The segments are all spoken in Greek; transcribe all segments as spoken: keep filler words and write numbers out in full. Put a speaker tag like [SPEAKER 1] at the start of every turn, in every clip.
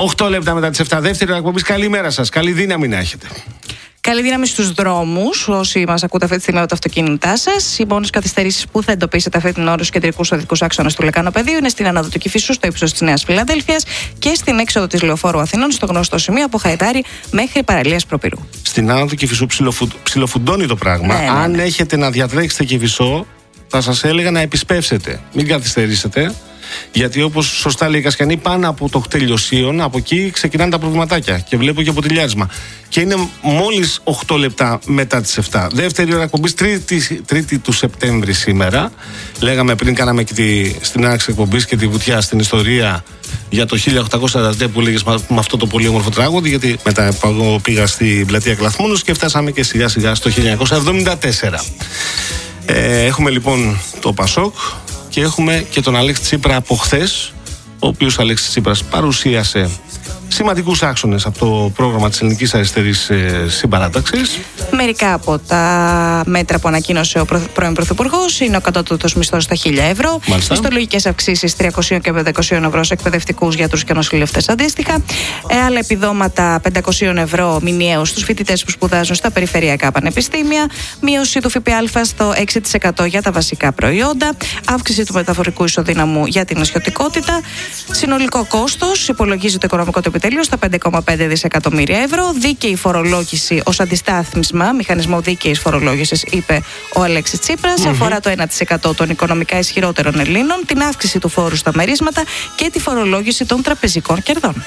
[SPEAKER 1] οκτώ λεπτά μετά τις επτά, δεύτερη εκπομπή. Καλημέρα σας. Καλή δύναμη να έχετε.
[SPEAKER 2] Καλή δύναμη στους δρόμους, όσοι μας ακούτε αυτή τη στιγμή από τα αυτοκίνητά σας. Οι μόνες καθυστερήσεις που θα εντοπίσετε αυτή την ώρα στους κεντρικούς οδικούς άξονες του Λεκανοπεδίου είναι στην ανάδο του Κηφισού, στο ύψος της Νέας Φιλαδέλφειας, και στην έξοδο της Λεωφόρου Αθηνών, στο γνωστό σημείο από Χαϊδάρη μέχρι παραλίας Προπυρού.
[SPEAKER 1] Στην ανάδο του Κηφισού ψιλοφου... ψιλοφουντώνει το πράγμα.
[SPEAKER 2] Ναι, ναι,
[SPEAKER 1] Αν
[SPEAKER 2] ναι.
[SPEAKER 1] έχετε να διατρέξετε Κηφισό, θα σας έλεγα να επισπεύσετε. Μην καθυστερήσετε. Γιατί όπως σωστά λέει η Κασιανή, πάνω από το Χτελιοσίων, από εκεί ξεκινάνε τα προβληματάκια. Και βλέπω και αποτυλιάρισμα. Και είναι μόλις οκτώ λεπτά μετά τις επτά. Δεύτερη ώρα εκπομπής, τρίτη, τρίτη του Σεπτέμβρη σήμερα. Λέγαμε πριν, κάναμε και τη, στην άρξη εκπομπής και τη βουτιά στην ιστορία για το χίλια οκτακόσια σαράντα τρία που λέγες με αυτό το πολύ όμορφο τραγούδι. Γιατί μετά εγώ πήγα στην πλατεία Κλαθμόνος και φτάσαμε και σιγά σιγά στο χίλια εννιακόσια εβδομήντα τέσσερα. Ε, έχουμε λοιπόν το Πασόκ. Και έχουμε και τον Αλέξη Τσίπρα από χθες, ο οποίος Αλέξης Τσίπρας παρουσίασε σημαντικούς άξονες από το πρόγραμμα της Ελληνικής Αριστερής ε, Συμπαράταξης.
[SPEAKER 2] Μερικά από τα μέτρα που ανακοίνωσε ο πρώην Πρωθυπουργός είναι ο κατώτατος μισθός στα χίλια ευρώ, μισθολογικές αυξήσεις τριακόσια και πεντακόσια ευρώ σε εκπαιδευτικούς, γιατρούς και νοσηλευτές αντίστοιχα, ε, άλλα επιδόματα πεντακόσια ευρώ μηνιαίως στους φοιτητές που σπουδάζουν στα περιφερειακά πανεπιστήμια, μείωση του ΦΠΑ στο έξι τοις εκατό για τα βασικά προϊόντα, αύξηση του μεταφορικού ισοδύναμου για την νησιωτικότητα. Συνολικό κόστος υπολογίζει το οικονομικό το επιτέλειο στα πέντε κόμμα πέντε δισεκατομμύρια ευρώ. Δίκαιη φορολόγηση ως αντιστάθμισμα, μηχανισμό δίκαιης φορολόγησης, είπε ο Αλέξης Τσίπρας. Mm-hmm. Αφορά το ένα τοις εκατό των οικονομικά ισχυρότερων Ελλήνων, την αύξηση του φόρου στα μερίσματα και τη φορολόγηση των τραπεζικών κερδών.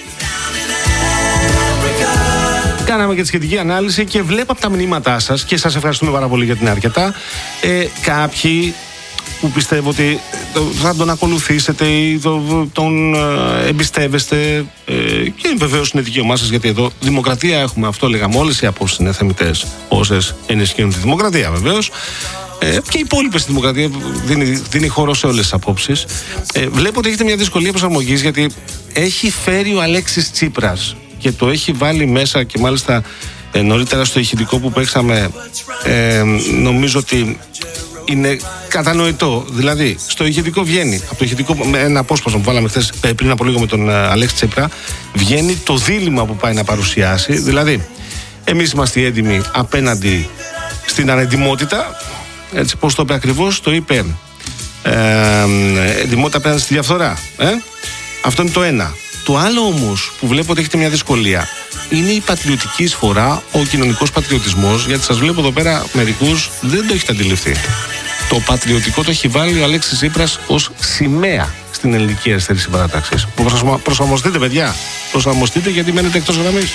[SPEAKER 1] Κάναμε και τη σχετική ανάλυση και βλέπω από τα μηνύματά σας, και σας ευχαριστούμε πάρα πολύ γιατί είναι αρκετά, ε, κάποιοι που πιστεύω ότι θα τον ακολουθήσετε ή τον εμπιστεύεστε, ε, και βεβαίως είναι δικαίωμά σας, γιατί εδώ δημοκρατία έχουμε, αυτό λέγαμε, όλες οι απόψεις είναι θεμιτές όσες ενισχύουν τη δημοκρατία βεβαίως, ε, και οι υπόλοιπες στη δημοκρατία δίνει, δίνει χώρο σε όλες τις απόψεις. ε, βλέπω ότι έχετε μια δυσκολία προσαρμογής, γιατί έχει φέρει ο Αλέξης Τσίπρας και το έχει βάλει μέσα, και μάλιστα ε, νωρίτερα στο ηχητικό που παίξαμε, ε, νομίζω ότι είναι κατανοητό. Δηλαδή, στο ηχητικό βγαίνει, από το ηχητικό, με ένα απόσπασμα που βάλαμε χθες, πριν από λίγο με τον Αλέξη Τσίπρα, βγαίνει το δίλημμα που πάει να παρουσιάσει. Δηλαδή, εμείς είμαστε έντιμοι απέναντι στην ανετοιμότητα. Έτσι, πώς το είπε ακριβώς, το είπε ε, εντιμότητα απέναντι στη διαφθορά. Ε? Αυτό είναι το ένα. Το άλλο όμως που βλέπω ότι έχετε μια δυσκολία είναι η πατριωτική εισφορά, ο κοινωνικός πατριωτισμός, γιατί σας βλέπω εδώ πέρα μερικούς δεν το έχετε αντιληφθεί. Το πατριωτικό το έχει βάλει ο Αλέξης Τσίπρας ως σημαία στην Ελληνική Αριστερή Συμπαράταξη. Προσαρμοστείτε, παιδιά. Προσαρμοστείτε, γιατί μένετε εκτός γραμμής.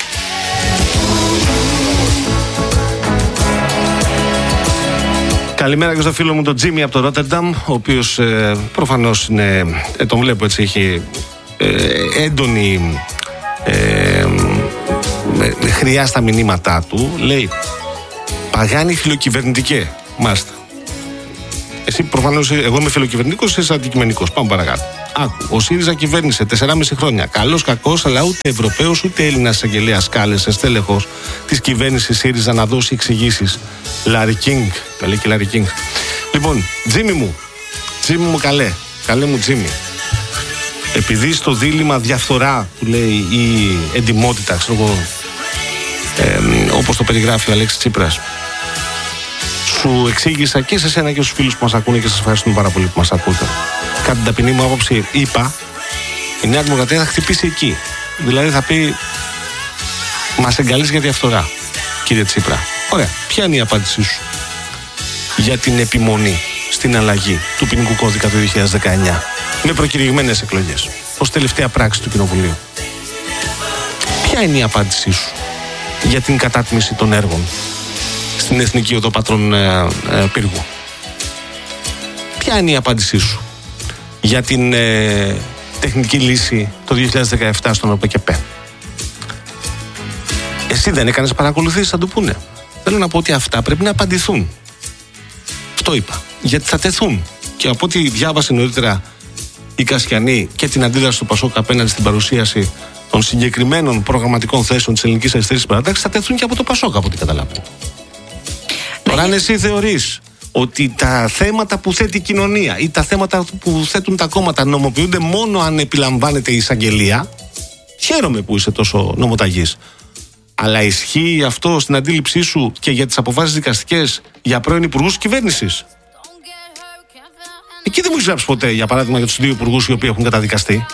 [SPEAKER 1] Καλημέρα και στο φίλο μου τον Τζίμι από το Ρότερνταμ, ο οποίος ε, προφανώς είναι, ε, τον βλέπω έτσι, έχει ε, έντονη ε, ε, χρειά στα μηνύματά του. Λέει, παγάνι φιλοκυβερνητικέ. Μάλιστα. Εσύ προφανώς, εγώ είμαι φιλοκυβερνητικός, εσύ είσαι αντικειμενικός. Πάμε παρακάτω. Άκου, ο ΣΥΡΙΖΑ κυβέρνησε τεσσεράμισι χρόνια. Καλός, κακός, αλλά ούτε Ευρωπαίος ούτε Έλληνας εισαγγελέας κάλεσε στέλεχος της κυβέρνησης ΣΥΡΙΖΑ να δώσει εξηγήσεις. Λάρι Κίνγκ. Καλή και Λάρι Κίνγκ. Λοιπόν, Τζίμι μου, Τζίμι μου καλέ, καλέ μου Τζίμι. Επειδή στο δίλημμα διαφθορά που λέει η εντιμότητα, ξέρω εγώ, ε, όπως το περιγράφει ο Αλέξης Τσίπρας, σου εξήγησα και σε εσένα και στους φίλους που μας ακούνε, και σας ευχαριστούμε πάρα πολύ που μας ακούτε. Κατά την ταπεινή μου άποψη, είπα, η Νέα Δημοκρατία θα χτυπήσει εκεί. Δηλαδή θα πει, μας εγκαλείς για διαφθορά, κύριε Τσίπρα. Ωραία, ποια είναι η απάντησή σου για την επιμονή στην αλλαγή του ποινικού κώδικα του δύο χιλιάδες δεκαεννιά με προκηρυγμένες εκλογές ως τελευταία πράξη του Κοινοβουλίου? Ποια είναι η απάντησή σου για την κατάτμιση των έργων στην Εθνική Οδό Πατρών ε, ε, Πύργου? Ποια είναι η απάντησή σου για την ε, τεχνική λύση το δύο χιλιάδες δεκαεπτά στον ΟΠΕΚΕΠΕ? Εσύ δεν έκανες παρακολουθήσεις, θα του πούνε. Θέλω να πω ότι αυτά πρέπει να απαντηθούν. Αυτό είπα. Γιατί θα τεθούν. Και από ό,τι διάβασε νωρίτερα η Κασιανή και την αντίδραση του Πασόκ απέναντι στην παρουσίαση των συγκεκριμένων προγραμματικών θέσεων της Ελληνικής Αριστερής Συμπαράταξης, θα τεθούν και από το Πασόκ, από ό,τι καταλάβαινε. Τώρα, αν εσύ θεωρείς ότι τα θέματα που θέτει η κοινωνία ή τα θέματα που θέτουν τα κόμματα νομοποιούνται μόνο αν επιλαμβάνεται η εισαγγελία, Χαίρομαι που είσαι τόσο νομοταγής. Αλλά ισχύει αυτό στην αντίληψή σου και για τις αποφάσεις δικαστικές για πρώην υπουργούς κυβέρνησης? Εκεί δεν μου έχεις γράψει ποτέ, για παράδειγμα, για τους δύο υπουργούς οι οποίοι έχουν καταδικαστεί.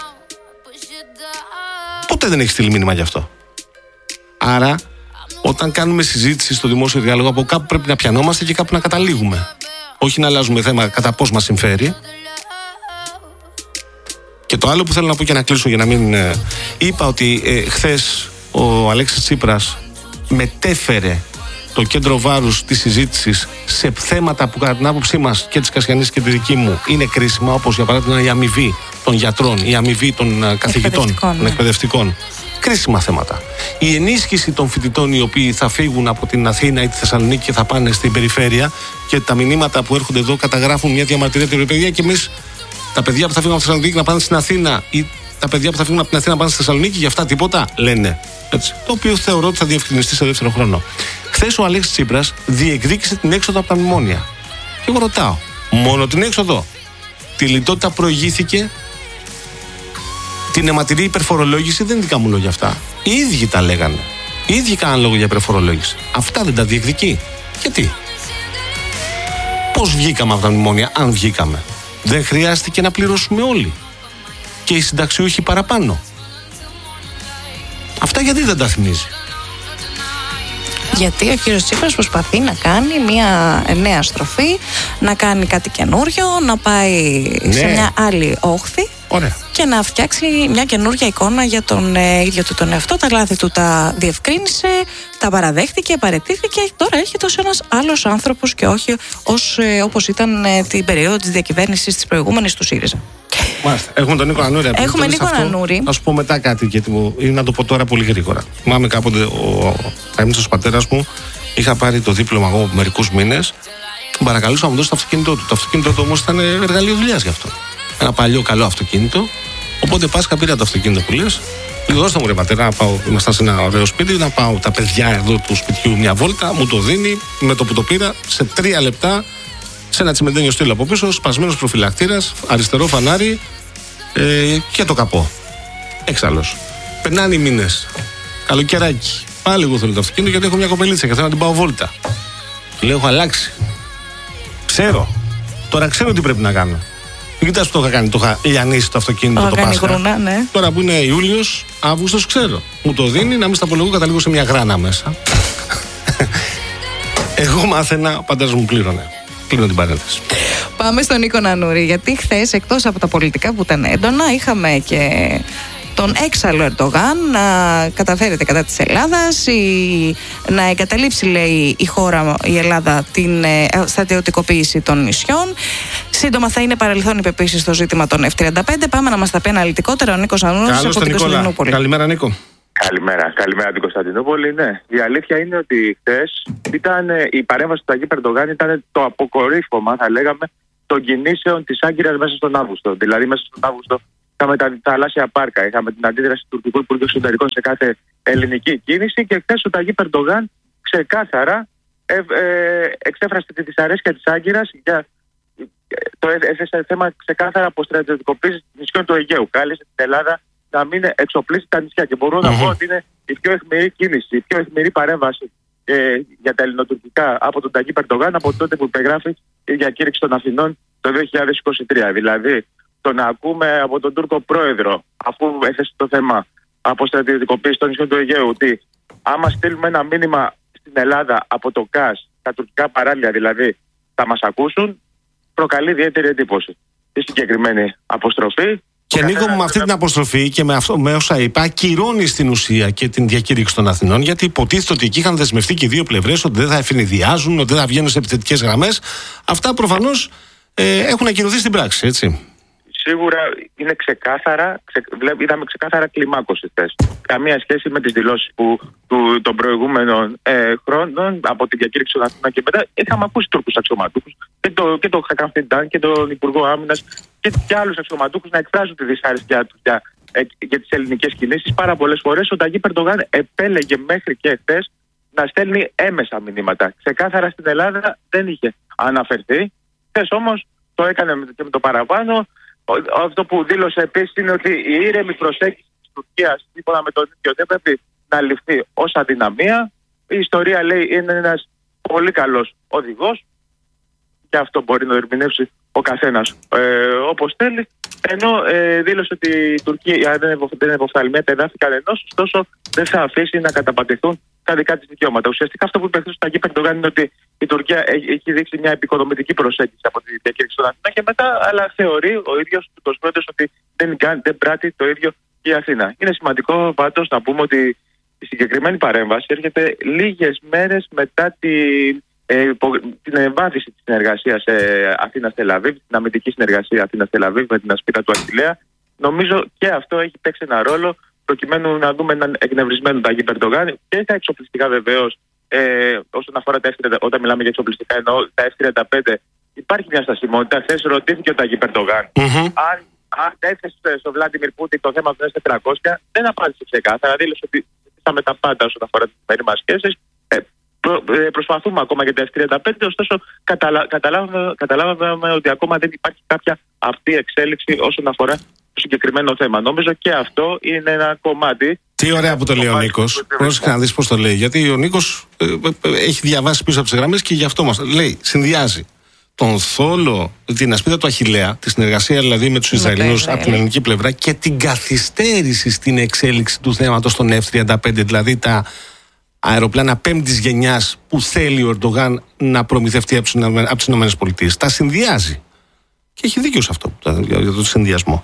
[SPEAKER 1] Ποτέ δεν έχει στείλει μήνυμα γι' αυτό. Άρα, όταν κάνουμε συζήτηση στο δημόσιο διάλογο, από κάπου πρέπει να πιανόμαστε και κάπου να καταλήγουμε. Όχι να αλλάζουμε θέμα κατά πώς μας συμφέρει. Και το άλλο που θέλω να πω και να κλείσω για να μην. Ε, είπα ότι ε, χθες ο Αλέξης Τσίπρας μετέφερε το κέντρο βάρους της συζήτησης σε θέματα που κατά την άποψή μας και της Κασιανής και τη δική μου είναι κρίσιμα, όπως για παράδειγμα η αμοιβή των γιατρών, η αμοιβή των uh, καθηγητών, των ναι. εκπαιδευτικών. Κρίσιμα θέματα. Η ενίσχυση των φοιτητών οι οποίοι θα φύγουν από την Αθήνα ή τη Θεσσαλονίκη και θα πάνε στην περιφέρεια, και τα μηνύματα που έρχονται εδώ καταγράφουν μια διαμαρτυρία του παιδιά, και εμείς τα παιδιά που θα φύγουν από τη Θεσσαλονίκη να πάνε στην Αθήνα ή τα παιδιά που θα φύγουν από την Αθήνα να πάνε στη Θεσσαλονίκη, για αυτά τίποτα λένε. Έτσι. Το οποίο θεωρώ ότι θα διευκρινιστεί σε δεύτερο χρόνο. Χθες ο Αλέξης Τσίπρας διεκδίκησε την έξοδο από τα μνημόνια. Και εγώ ρωτάω, μόνο την έξοδο? Τη λιτότητα προηγήθηκε? Την αιματηρή υπερφορολόγηση δεν είναι δικά μου λόγια αυτά. Οι ίδιοι τα λέγανε. Οι ίδιοι κάναν λόγο για υπερφορολόγηση. Αυτά δεν τα διεκδικεί? Γιατί? Πώς βγήκαμε από τα μνημόνια, αν βγήκαμε? Δεν χρειάστηκε να πληρώσουμε όλοι? Και οι συνταξιούχοι παραπάνω? Αυτά γιατί δεν τα θυμίζει?
[SPEAKER 2] Γιατί ο κύριος Τσίπρας προσπαθεί να κάνει μια νέα στροφή, να κάνει κάτι καινούριο, να πάει ναι. σε μια άλλη όχθη.
[SPEAKER 1] Ωραία.
[SPEAKER 2] Και να φτιάξει μια καινούργια εικόνα για τον ε, ίδιο του τον εαυτό. Τα λάθη του τα διευκρίνησε, τα παραδέχτηκε, παραιτήθηκε. Τώρα έρχεται ως ένας άλλος άνθρωπος και όχι ως, ε, όπως ήταν ε, την περίοδο της διακυβέρνησης της προηγούμενης του ΣΥΡΙΖΑ.
[SPEAKER 1] Μάλιστα. Έχουμε τον Νίκο Ανούρη.
[SPEAKER 2] Έχουμε Νίκο Ανούρη.
[SPEAKER 1] Θα σου πω μετά κάτι, γιατί μου, ή να το πω τώρα πολύ γρήγορα. Θυμάμαι κάποτε ο αείμνηστος πατέρας μου, είχα πάρει το δίπλωμα εγώ μερικούς μήνες. Παρακαλούσα να μου δώσει το αυτοκίνητό του. Το αυτοκίνητό του όμως ήταν εργαλείο δουλειάς γι' αυτό. Ένα παλιό καλό αυτοκίνητο. Οπότε Πάσχα πήρα το αυτοκίνητο που λες. Δώστε μου ρε πατέρα, να πάω. Ήμασταν σε ένα ωραίο σπίτι. Να πάω τα παιδιά εδώ του σπιτιού μια βόλτα. Μου το δίνει με το που το πήρα σε τρία λεπτά. Σε ένα τσιμεντένιο στήλο από πίσω. Σπασμένος προφυλακτήρας. Αριστερό φανάρι. Ε, και το καπό. Έξαλλος. Περνάνε οι μήνες. Καλοκαιράκι. Πάλι εγώ θέλω το αυτοκίνητο γιατί έχω μια κοπελίτσα και θέλω να την πάω βόλτα. Λέω έχω αλλάξει. Ξέρω. Τώρα ξέρω τι πρέπει να κάνω. Κοιτάς που το είχα κάνει, το είχα λιανίσει το αυτοκίνητο το Πάσχα.
[SPEAKER 2] Γρούνα, ναι.
[SPEAKER 1] Τώρα που είναι Ιούλιος, Αύγουστος, ξέρω. Μου το δίνει, να μην στα απολογώ, καταλήγω σε μια γράνα μέσα. Εγώ μάθαινα, ο πατέρας μου πλήρωνε. Κλείνω την παρένθεση.
[SPEAKER 2] Πάμε στον Νίκο Ανούρη, γιατί χθες εκτός από τα πολιτικά που ήταν έντονα, είχαμε και τον έξαλλο Ερντογάν να καταφέρεται κατά της Ελλάδας, η, να εγκαταλείψει, λέει, η χώρα, η Ελλάδα, την ε, στρατιωτικοποίηση των νησιών. Σύντομα θα είναι παρελθόν η πεποίηση στο ζήτημα των εφ τριάντα πέντε. Πάμε να μας τα πει αναλυτικότερα ο Νίκος Ανούρης από την Κωνσταντινούπολη.
[SPEAKER 1] Καλημέρα, Νίκο.
[SPEAKER 3] Καλημέρα, καλημέρα την Κωνσταντινούπολη. Ναι, η αλήθεια είναι ότι χθες ήταν η παρέμβαση του Ταγί Ερντογάν, ήταν το αποκορύφωμα, θα λέγαμε, των κινήσεων της Άγκυρας μέσα στον Αύγουστο. Δηλαδή, μέσα στον Αύγουστο είχαμε τα θαλάσσια πάρκα, είχαμε την αντίδραση του τουρκικού υπουργού εξωτερικών σε κάθε ελληνική κίνηση και χθες ο Ταγί Ερντογάν ξεκάθαρα ε, ε, εξέφρασε τη δυσαρέσκεια της Άγκυρας για το έθεσε θέμα ξεκάθαρα από στρατιωτικοποίηση των νησιών του Αιγαίου. Κάλεσε την Ελλάδα να μην εξοπλίσει τα νησιά. Και μπορώ mm-hmm. να πω ότι είναι η πιο αιχμηρή κίνηση, η πιο αιχμηρή παρέμβαση ε, για τα ελληνοτουρκικά από τον Ταγί Ερντογάν από τότε που υπεγράφει η διακήρυξη των Αθηνών το δύο χιλιάδες είκοσι τρία. Δηλαδή, το να ακούμε από τον Τούρκο πρόεδρο, αφού έθεσε το θέμα από στρατιωτικοποίηση των νησιών του Αιγαίου, ότι άμα στείλουμε ένα μήνυμα στην Ελλάδα από το ΚΑΣ, τα τουρκικά παράλια δηλαδή, θα μας ακούσουν, προκαλεί ιδιαίτερη εντύπωση. Τη συγκεκριμένη αποστροφή.
[SPEAKER 1] Και Νίκο μου, με αυτή την αποστροφή και με, αυτό, με όσα είπα, ακυρώνει στην ουσία και την διακήρυξη των Αθηνών, γιατί υποτίθεται ότι εκεί είχαν δεσμευτεί και οι δύο πλευρές ότι δεν θα εφηνιδιάζουν, ότι δεν θα βγαίνουν σε επιθετικές γραμμές. Αυτά προφανώς ε, έχουν ακυρωθεί στην πράξη, έτσι.
[SPEAKER 3] Σίγουρα είναι ξεκάθαρα, ξε, είδαμε ξεκάθαρα κλιμάκωση χθες. Καμία σχέση με τις δηλώσεις που, του, των προηγούμενων ε, χρόνων από την διακήρυξη των Αθηνών και μετά. Είχαμε ακούσει Τούρκους αξιωματούχους και, το, και τον Χακάν Φιντάν και τον Υπουργό Άμυνας και, και άλλους αξιωματούχους να εκφράζουν τη δυσάρεσκιά τους για, ε, για τις ελληνικές κινήσεις. Πάρα πολλές φορές ο Ταγί Ερντογάν επέλεγε μέχρι και χθες να στέλνει έμεσα μηνύματα. Ξεκάθαρα στην Ελλάδα δεν είχε αναφερθεί. Χθες όμως το έκανε και με το παραπάνω. Αυτό που δήλωσε επίσης είναι ότι η ήρεμη προσέγγιση της Τουρκία, σύμφωνα με τον ίδιο, δεν πρέπει να ληφθεί ως αδυναμία. Η ιστορία λέει είναι ένας πολύ καλός οδηγός και αυτό μπορεί να ερμηνεύσει ο καθένας ε, όπως θέλει. Ενώ ε, δήλωσε ότι η Τουρκία δεν είναι υποφθαλμία τα εδάφη κανενός, ωστόσο δεν θα αφήσει να καταπατηθούν τα δικά της δικαιώματα. Ουσιαστικά αυτό που είπε χθες ο Ταγί Ερντογάν είναι ότι η Τουρκία έχει δείξει μια επικοδομητική προσέγγιση από τη διακήρυξη των Αθηνών και μετά, αλλά θεωρεί ο ίδιος του Κοσμιώτης ότι δεν, δεν πράττει το ίδιο και η Αθήνα. Είναι σημαντικό πάντως να πούμε ότι η συγκεκριμένη παρέμβαση έρχεται λίγες μέρες μετά την, ε, την εμβάθυνση της συνεργασίας ε, Αθήνας-Τελαβίβ, την αμυντική συνεργασία Αθήνας-Τελαβίβ με την ασπίδα του Αχιλλέα. Νομίζω και αυτό έχει παίξει ένα ρόλο προκειμένου να δούμε έναν εκνευρισμένο Ταγί Ερντογάν και τα εξοπλιστικά βεβαίως. Ε, όσον αφορά τα εφ τριάντα πέντε, όταν μιλάμε για εξοπλιστικά, εννοώ τα εφ τριάντα πέντε, υπάρχει μια στασιμότητα. Χθες ρωτήθηκε ο Ταγί Ερντογάν mm-hmm. αν, αν έθεσε στο Βλάντιμιρ Πούτιν το θέμα του ες τετρακόσια, δεν απάντησε ξεκάθαρα. Δήλωσε ότι ζητήσαμε τα πάντα όσον αφορά τις σημερινές μας σχέσεις. Ε, προ, ε, προσπαθούμε ακόμα για τα εφ τριάντα πέντε, ωστόσο καταλα, καταλάβαμε, καταλάβαμε ότι ακόμα δεν υπάρχει κάποια αυτή εξέλιξη όσον αφορά το συγκεκριμένο θέμα. Νομίζω και αυτό είναι ένα κομμάτι.
[SPEAKER 1] Τι ωραία που το λέει ο Νίκος. Πρόσεχε να δεις πώς το λέει. Γιατί ο Νίκος ε, ε, έχει διαβάσει πίσω από τις γραμμές και γι' αυτό μας λέει. Συνδυάζει τον θόλο, την ασπίδα του Αχιλλέα, τη συνεργασία δηλαδή με τους Ισραηλινούς από την ελληνική πλευρά και την καθυστέρηση στην εξέλιξη του θέματος των εφ τριάντα πέντε, δηλαδή τα αεροπλάνα πέμπτης γενιάς που θέλει ο Ερντογάν να προμηθευτεί από τις ΗΠΑ. Τα συνδυάζει. Και έχει δίκιο σε αυτό, για τον συνδυασμό.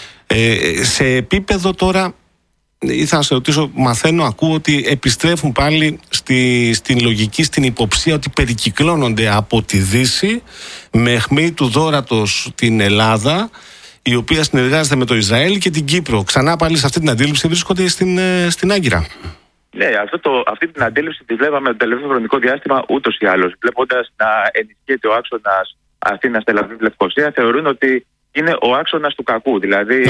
[SPEAKER 1] Ε, σε επίπεδο τώρα, ήθελα να σε ρωτήσω, μαθαίνω, ακούω ότι επιστρέφουν πάλι στη, στην λογική, στην υποψία ότι περικυκλώνονται από τη Δύση με αιχμή του δώρατος την Ελλάδα, η οποία συνεργάζεται με το Ισραήλ και την Κύπρο. Ξανά πάλι σε αυτή την αντίληψη βρίσκονται στην, στην Άγκυρα.
[SPEAKER 3] Ναι, αυτό το, αυτή την αντίληψη τη βλέπαμε το τελευταίο χρονικό διάστημα ούτως ή άλλως. Βλέποντας να ενισχύεται ο άξονας Αθήνας-Τελαβίβ-Λευκοσία, θεωρούν ότι είναι ο άξονας του κακού. Δηλαδή,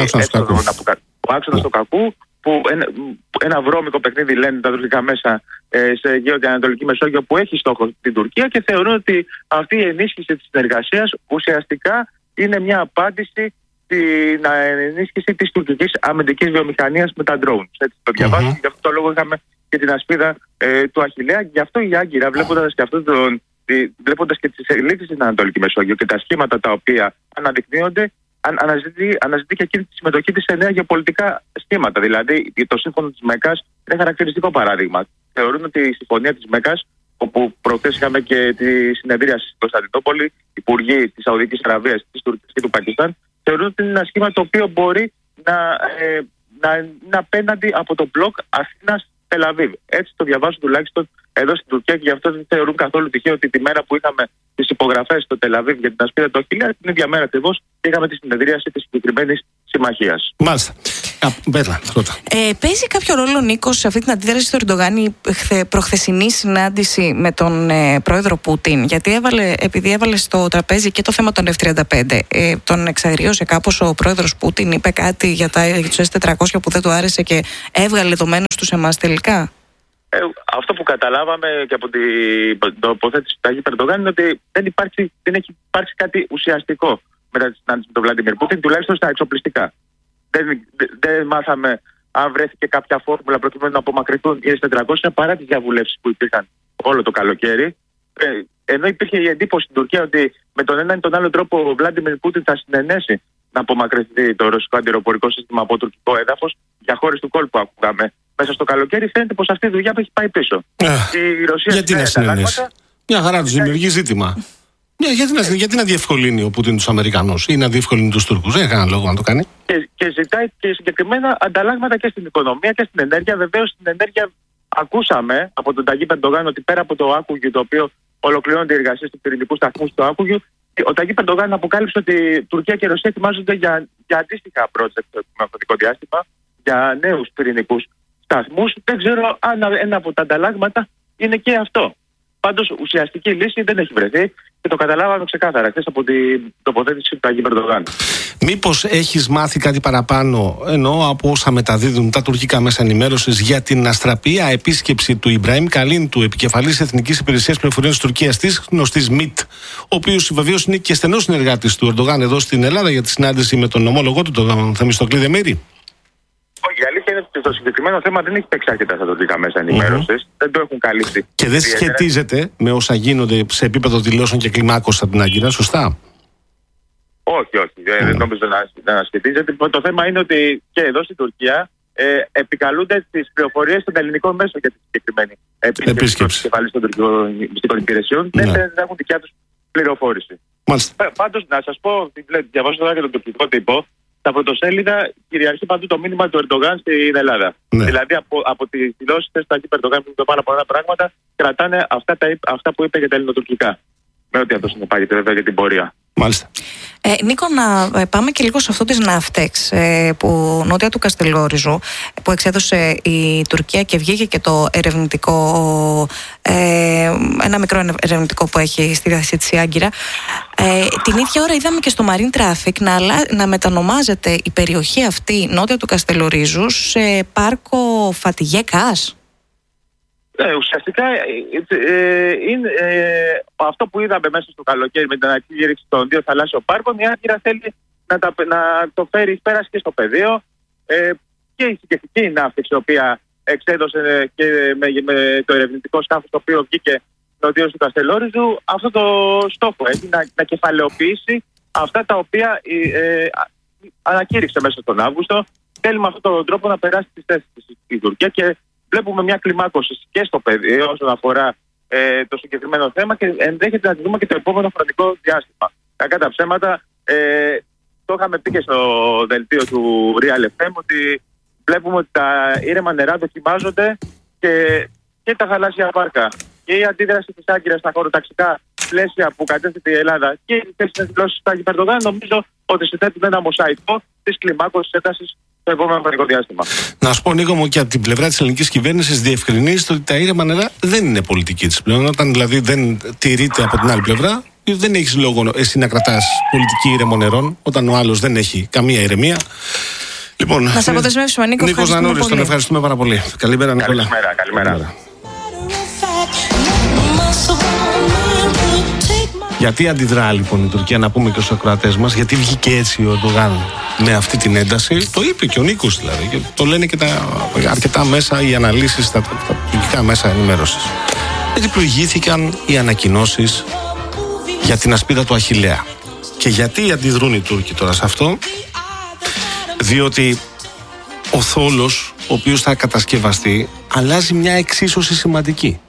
[SPEAKER 3] ο άξονας του κακού, που ένα, ένα βρώμικο παιχνίδι λένε τα τουρκικά μέσα ε, σε Αιγαίο και Ανατολική Μεσόγειο, που έχει στόχο την Τουρκία, και θεωρούν ότι αυτή η ενίσχυση της συνεργασίας ουσιαστικά είναι μια απάντηση στην ενίσχυση της τουρκικής αμυντικής βιομηχανίας με τα drones. Έτσι το διαβάζω, mm-hmm. Γι' αυτό το λόγο είχαμε και την ασπίδα ε, του Αχιλλέα. Γι' αυτό η Άγκυρα, βλέποντας και αυτό τον. Βλέποντας και τις εξελίξεις στην Ανατολική Μεσόγειο και τα σχήματα τα οποία αναδεικνύονται, αναζητεί, αναζητεί και εκείνη τη συμμετοχή της σε νέα γεωπολιτικά σχήματα. Δηλαδή, το σύμφωνο της Μέκκας είναι χαρακτηριστικό παράδειγμα. Θεωρούν ότι η συμφωνία της Μέκκας, όπου προχθές είχαμε και τη συνεδρίαση στην Κωνσταντινούπολη, υπουργοί της Σαουδικής Αραβίας, της Τουρκίας και του Πακιστάν, θεωρούν ότι είναι ένα σχήμα το οποίο μπορεί να, ε, να είναι απέναντι από το μπλοκ Αθήνας-Τελαβίβ. Έτσι το διαβάζω τουλάχιστον εδώ στην Τουρκία, και γι' αυτό δεν θεωρούν καθόλου τυχαίο ότι τη μέρα που είχαμε τις υπογραφές στο Τελαβίβ για την ασπίδα του Αχιλλέα, την ίδια μέρα ακριβώς είχαμε τη συνεδρίαση της συγκεκριμένης συμμαχίας.
[SPEAKER 1] Μάλιστα. Πέτρα,
[SPEAKER 2] ε, παίζει κάποιο ρόλο, Νίκος, σε αυτή την αντίδραση του Ερντογάν η προχθεσινή συνάντηση με τον ε, πρόεδρο Πούτιν? Γιατί έβαλε, επειδή έβαλε στο τραπέζι και το θέμα των εφ τριάντα πέντε, ε, τον εξαγρίωσε κάπως ο πρόεδρος Πούτιν, είπε κάτι για, τα, για τους ες τετρακόσια που δεν του άρεσε και έβγαλε δεδομένους τους εμάς τελικά?
[SPEAKER 3] Ε, αυτό που καταλάβαμε και από την τοποθέτηση του Ταγί Ερντογάν είναι ότι δεν, υπάρχει, δεν έχει υπάρξει κάτι ουσιαστικό μετά τη συνάντηση με τον Βλάντιμιρ Πούτιν, τουλάχιστον στα εξοπλιστικά. Δεν, δεν, δεν μάθαμε αν βρέθηκε κάποια φόρμουλα προκειμένου να απομακρυνθούν οι ες τετρακόσια παρά τις διαβουλεύσεις που υπήρχαν όλο το καλοκαίρι. Ε, ενώ υπήρχε η εντύπωση στην Τουρκία ότι με τον ένα ή τον άλλο τρόπο ο Βλάντιμιρ Πούτιν θα συνενέσει να απομακρυνθεί το ρωσικό αντιεροπορικό σύστημα από τουρκικό έδαφος για χώρες του κόλπου, ακούγαμε. Μέσα στο καλοκαίρι φαίνεται πως αυτή η δουλειά έχει πάει πίσω.
[SPEAKER 1] Ε, η Ρωσία γιατί να συνενέσει? Μια χαρά τους δημιουργεί ζήτημα. Yeah, γιατί, να, γιατί να διευκολύνει ο Πούτιν τους Αμερικανούς ή να διευκολύνει τους Τούρκους? Δεν έχει κανένα λόγο να το κάνει.
[SPEAKER 3] Και, και ζητάει και συγκεκριμένα ανταλλάγματα και στην οικονομία και στην ενέργεια. Βεβαίως στην ενέργεια ακούσαμε από τον Ταγί Ερντογάν ότι πέρα από το Άκουγιου, το οποίο ολοκληρώνονται οι εργασίες του πυρηνικού σταθμού στο Άκουγιου, ο Ταγί Ερντογάν αποκάλυψε ότι η Τουρκία και η Ρωσία ετοιμάζονται για, για αντίστοιχα project στο μελλοντικό διάστημα, για νέους πυρηνικούς σταθμούς. Δεν ξέρω αν ένα από τα ανταλλάγματα είναι και αυτό. Πάντως ουσιαστική λύση δεν έχει βρεθεί και το καταλάβαμε ξεκάθαρα χθες από την τοποθέτηση του Ταγί Ερντογάν.
[SPEAKER 1] Μήπως έχεις μάθει κάτι παραπάνω, εννοώ από όσα μεταδίδουν τα τουρκικά μέσα ενημέρωσης, για την αστραπία επίσκεψη του Ιμπραήμ Καλίν, του επικεφαλής Εθνικής Υπηρεσίας Πληροφοριών της Τουρκίας, της γνωστής ΜΙΤ, ο οποίος βεβαίως είναι και στενός συνεργάτης του Ερντογάν εδώ στην Ελλάδα, για τη συνάντηση με τον ομόλογό του, τον Θεμιστοκλή Δεμήρη?
[SPEAKER 3] Όχι, η αλήθεια είναι ότι το συγκεκριμένο θέμα δεν έχει παίξει αρκετά στα τουρκικά μέσα ενημέρωσης. Mm-hmm. Δεν το έχουν καλύψει.
[SPEAKER 1] Και δεν σχετίζεται με όσα γίνονται σε επίπεδο δηλώσεων και κλιμάκωσης από την Άγκυρα, σωστά?
[SPEAKER 3] Όχι, όχι. Mm. Δεν νομίζω να, να σχετίζεται. Το θέμα είναι ότι και εδώ στην Τουρκία ε, επικαλούνται τις πληροφορίες των ελληνικών μέσων για τη συγκεκριμένη επίσκεψη κεφαλής των τουρκικών μυστικών υπηρεσιών. Δεν mm. έχουν δικιά τους πληροφόρηση.
[SPEAKER 1] Μάλιστα.
[SPEAKER 3] Πάντως, να σας πω, διαβάζω τώρα και τον τουρκικό τύπο. Στα πρωτοσέλιδα κυριαρχεί παντού το μήνυμα του Ερντογάν στην Ελλάδα. Ναι. Δηλαδή από, από τις δηλώσεις του Ταγί Ερντογάν που είπε πάρα πολλά πράγματα, κρατάνε αυτά, τα, αυτά που είπε για τα ελληνοτουρκικά. Με ό,τι αυτό συνεπάγεται βέβαια για την πορεία.
[SPEAKER 1] Μάλιστα.
[SPEAKER 2] Ε, Νίκο, να πάμε και λίγο σε αυτό της Ναύτεξ, ε, που νότια του Καστελόριζου, που εξέδωσε η Τουρκία και βγήκε και το ερευνητικό, ε, ένα μικρό ερευνητικό που έχει στη διάθεση της η Άγκυρα. Ε, την ίδια ώρα είδαμε και στο Marine Traffic να, να μετανομάζεται η περιοχή αυτή νότια του Καστελορίζου σε πάρκο Φατιγέ Κάς.
[SPEAKER 3] Ναι, ουσιαστικά ε, είναι ε, αυτό που είδαμε μέσα στο καλοκαίρι με την ανακήρυξη των δύο θαλάσσιων πάρκων. Η Άγκυρα θέλει να, τα, να το φέρει πέρα και στο πεδίο ε, και η συγκεκριμένη Ναύτεξ, η οποία εξέδωσε και με, με το ερευνητικό σκάφος το οποίο βγήκε νοτίως του Καστελόριζου, αυτό το στόχο έχει να, να κεφαλαιοποιήσει αυτά τα οποία ε, ε, ανακήρυξε μέσα στον Αύγουστο. Θέλει με αυτόν τον τρόπο να περάσει τις θέσεις της η Τουρκία και βλέπουμε μια κλιμάκωση και στο πεδίο όσον αφορά ε, το συγκεκριμένο θέμα και ενδέχεται να τη δούμε και το επόμενο χρονικό διάστημα. Κακά τα ψέματα, ε, το είχαμε πει και στο δελτίο του Real εφ εμ ότι βλέπουμε ότι τα ήρεμα νερά δοκιμάζονται και, και τα θαλάσσια πάρκα. Και η αντίδραση της Άγκυρας στα χωροταξικά πλαίσια που κατέθεται η Ελλάδα και οι θέσεις δηλώσεις του Ταγί Ερντογάν νομίζω ότι συνθέτουν ένα μοσαϊκό της κλιμάκωσης έντασης το επόμενο χρονικό διάστημα.
[SPEAKER 1] Να σου πω, Νίκο μου, και από την πλευρά της ελληνικής κυβέρνησης διευκρινίζεται ότι τα ήρεμα νερά δεν είναι πολιτική της πλέον. Όταν δηλαδή δεν τηρείται από την άλλη πλευρά, δεν έχεις λόγο εσύ να κρατάς πολιτική ήρεμο νερών, όταν ο άλλος δεν έχει καμία ηρεμία. Λοιπόν,
[SPEAKER 2] να σε αποδεσμεύσουμε, Νίκο.
[SPEAKER 1] Νίκος Νανώρης, τον ευχαριστούμε πάρα πολύ. Καλημέρα, Νικόλα.
[SPEAKER 3] Καλημέρα, καλημέρα. καλημέρα.
[SPEAKER 1] Γιατί αντιδρά λοιπόν η Τουρκία, να πούμε και στους ακροατές μας, γιατί βγήκε έτσι ο Ερντογάν με αυτή την ένταση? Το είπε και ο Νίκος δηλαδή, και το λένε και τα αρκετά μέσα, οι αναλύσεις στα τουρκικά μέσα ενημέρωσης. Γιατί προηγήθηκαν οι ανακοινώσεις για την ασπίδα του Αχιλλέα. Και γιατί αντιδρούν οι Τούρκοι τώρα σε αυτό? Διότι ο θόλος, ο οποίος θα κατασκευαστεί, αλλάζει μια εξίσωση σημαντική.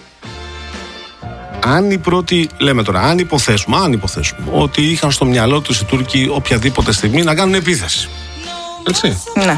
[SPEAKER 1] Αν οι πρώτοι, λέμε τώρα, αν υποθέσουμε, αν υποθέσουμε ότι είχαν στο μυαλό τους οι Τούρκοι οποιαδήποτε στιγμή να κάνουν επίθεση. Έτσι.
[SPEAKER 2] Ναι.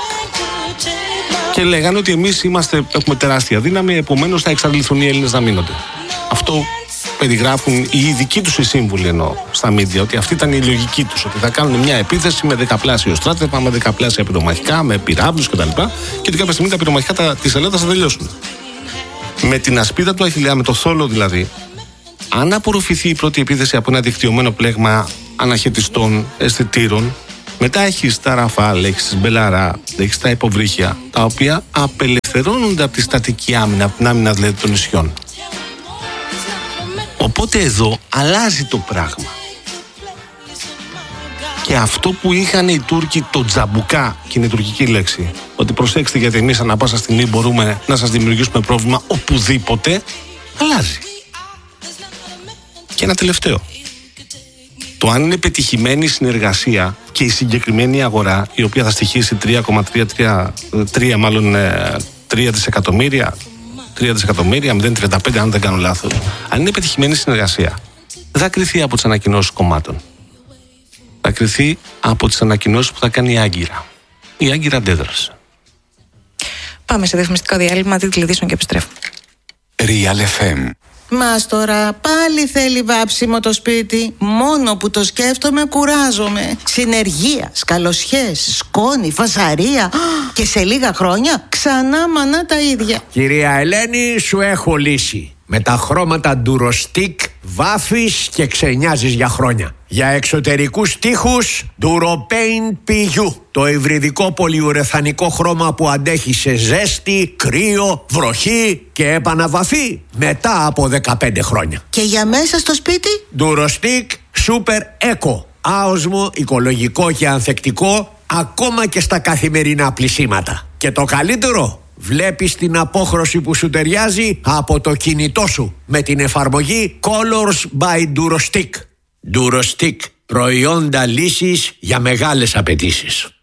[SPEAKER 1] Και λέγανε ότι εμείς είμαστε, έχουμε τεράστια δύναμη, επομένως θα εξαντληθούν οι Έλληνες να μείνονται. Αυτό περιγράφουν οι ειδικοί τους οι σύμβουλοι εννοώ στα μίντια, ότι αυτή ήταν η λογική τους, ότι θα κάνουν μια επίθεση με δεκαπλάσιο στράτευμα, με δεκαπλάσια πυρομαχικά, με πυράβλους κτλ. Και ότι κάποια στιγμή τα πυρομαχικά της Ελλάδας θα τελειώσουν. Με την ασπίδα του Αχιλλέα, με το θόλο δηλαδή, αν απορροφηθεί η πρώτη επίθεση από ένα δικτυωμένο πλέγμα αναχαιτιστών, αισθητήρων, μετά έχεις τα Ραφάλ, έχεις τις Μπελαρά, έχεις τα υποβρύχια, τα οποία απελευθερώνονται από τη στατική άμυνα, από την άμυνα δηλαδή των νησιών. Οπότε εδώ αλλάζει το πράγμα. Και αυτό που είχαν οι Τούρκοι, το τζαμπουκά, και είναι η τουρκική λέξη, ότι προσέξτε γιατί εμείς ανά πάσα στιγμή μπορούμε να σας δημιουργήσουμε πρόβλημα οπουδήποτε, αλλάζει. Και ένα τελευταίο. Το αν είναι πετυχημένη συνεργασία και η συγκεκριμένη αγορά, η οποία θα στοιχήσει τρία κόμμα τρία μάλλον τρία δισεκατομμύρια, τρία δισεκατομμύρια, μηδέν κόμμα τριάντα πέντε αν δεν κάνω λάθος, αν είναι πετυχημένη συνεργασία, δεν θα κριθεί από τις ανακοινώσεις κομμάτων. Θα κριθεί από τις ανακοινώσεις που θα κάνει η Άγκυρα. Η Άγκυρα αντέδρασε.
[SPEAKER 2] Πάμε σε διαφημιστικό διάλειμμα, τίτλοι ειδήσεων και επιστρέφουμε.
[SPEAKER 4] Real εφ εμ.
[SPEAKER 5] Μας τώρα πάλι θέλει βάψιμο το σπίτι. Μόνο που το σκέφτομαι κουράζομαι. Συνεργεία, σκαλοσιές, σκόνη, φασαρία. Και σε λίγα χρόνια ξανά μανά τα ίδια.
[SPEAKER 6] Κυρία Ελένη, σου έχω λύση. Με τα χρώματα Durostic βάφεις και ξενιάζεις για χρόνια. Για εξωτερικούς τοίχους Duropaint πι γιου. Το υβριδικό πολυουρεθανικό χρώμα που αντέχει σε ζέστη, κρύο, βροχή και επαναβαφή μετά από δεκαπέντε χρόνια.
[SPEAKER 5] Και για μέσα στο σπίτι?
[SPEAKER 6] Durostic Super Eco. Άοσμο, οικολογικό και ανθεκτικό, ακόμα και στα καθημερινά πλυσίματα. Και το καλύτερο, βλέπεις την απόχρωση που σου ταιριάζει από το κινητό σου με την εφαρμογή Colors by Durostick. Durostick, προϊόντα λύσης για μεγάλες απαιτήσεις.